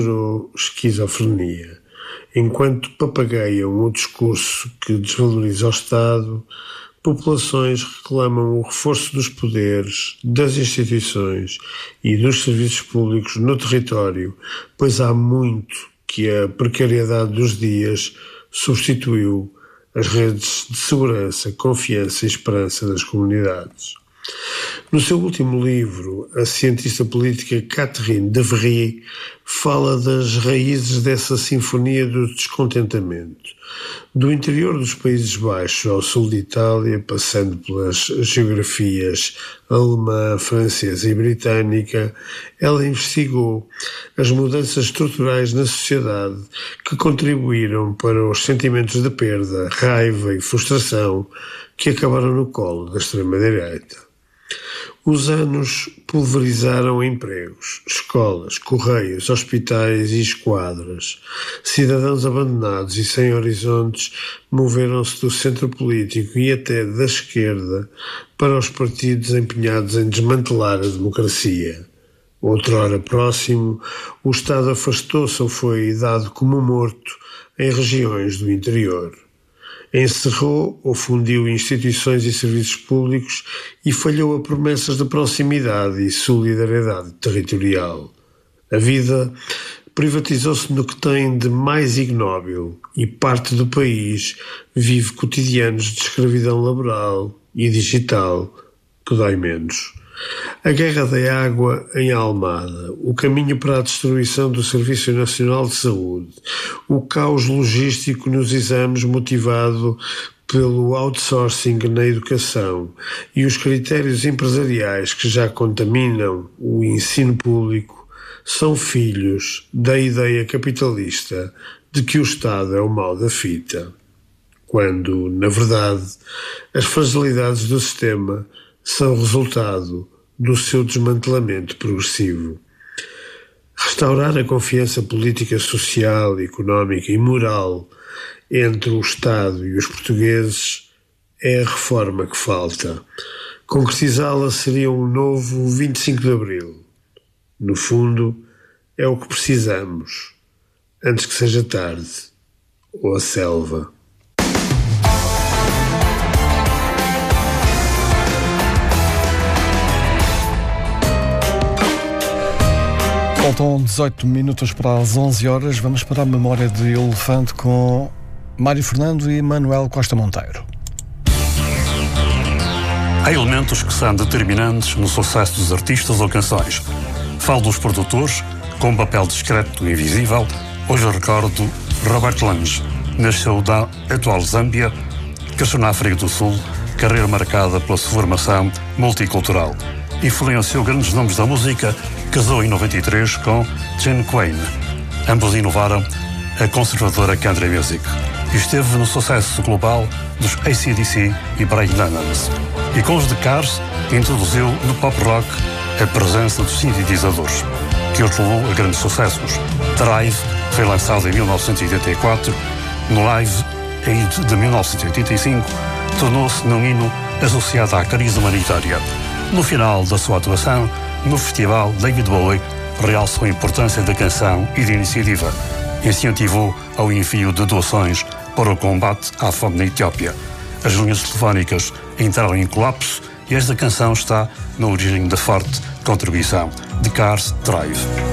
esquizofrenia. Enquanto papagaiam o discurso que desvaloriza o Estado, populações reclamam o reforço dos poderes, das instituições e dos serviços públicos no território, pois há muito que a precariedade dos dias substituiu as redes de segurança, confiança e esperança das comunidades. No seu último livro, a cientista política Catherine Devery fala das raízes dessa sinfonia do descontentamento. Do interior dos Países Baixos ao sul de Itália, passando pelas geografias alemã, francesa e britânica, ela investigou as mudanças estruturais na sociedade que contribuíram para os sentimentos de perda, raiva e frustração que acabaram no colo da extrema-direita. Os anos pulverizaram empregos, escolas, correios, hospitais e esquadras. Cidadãos abandonados e sem horizontes moveram-se do centro político e até da esquerda para os partidos empenhados em desmantelar a democracia. Outrora próximo, o Estado afastou-se ou foi dado como morto em regiões do interior. Encerrou ou fundiu instituições e serviços públicos e falhou a promessas de proximidade e solidariedade territorial. A vida privatizou-se no que tem de mais ignóbil e parte do país vive cotidianos de escravidão laboral e digital que dói menos. A guerra da água em Almada, o caminho para a destruição do Serviço Nacional de Saúde, o caos logístico nos exames motivado pelo outsourcing na educação e os critérios empresariais que já contaminam o ensino público são filhos da ideia capitalista de que o Estado é o mal da fita, quando, na verdade, as fragilidades do sistema são resultado do seu desmantelamento progressivo. Restaurar a confiança política, social, económica e moral entre o Estado e os portugueses é a reforma que falta. Concretizá-la seria um novo 25 de Abril. No fundo, é o que precisamos, antes que seja tarde ou a selva. Faltam 18 minutos para as 11 horas. Vamos para a memória de elefante com Mário Fernando e Manuel Costa Monteiro. Há elementos que são determinantes no sucesso dos artistas ou canções. Falo dos produtores, com um papel discreto e invisível. Hoje eu recordo Robert Lange. Nasceu da atual Zâmbia, cresceu na África do Sul, carreira marcada pela sua formação multicultural. Influenciou grandes nomes da música, casou em 93 com Jane Quain. Ambos inovaram a conservadora country music e esteve no sucesso global dos AC/DC e Brian Adams. E com os The Cars, introduziu no pop rock a presença dos sintetizadores, que os levou a grandes sucessos. Drive foi lançado em 1984, no Live Aid de 1985, tornou-se num hino associado à crise humanitária. No final da sua atuação, no festival, David Bowie realçou a importância da canção e da iniciativa. Incentivou ao envio de doações para o combate à fome na Etiópia. As linhas telefónicas entraram em colapso e esta canção está na origem da forte contribuição de Cars Drive.